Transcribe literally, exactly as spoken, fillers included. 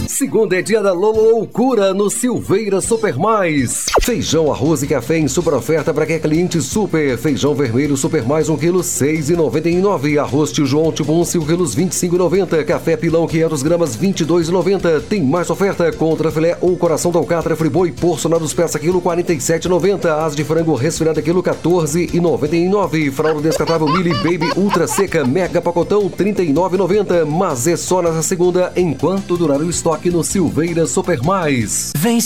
Segunda é dia da loucura no Silveira Super Mais. Feijão, arroz e café em super oferta para quem é cliente super. Feijão vermelho super mais um quilo, seis reais e noventa e nove centavos. Arroz tio João tipo um, cinco quilos, vinte e cinco reais e noventa centavos. Café pilão quinhentas gramas, vinte e dois reais e noventa centavos. Tem mais oferta: contra filé ou coração da alcatra friboi porcionados peça quilo, quarenta e sete reais e noventa centavos. Asa de frango resfriada quilo, quatorze reais e noventa e nove centavos. Fralda descartável Mili Baby Ultra Seca Mega Pacotão, trinta e nove reais e noventa centavos. Mas é só nessa segunda enquanto durar o estoque no Silveira Super Mais. Vem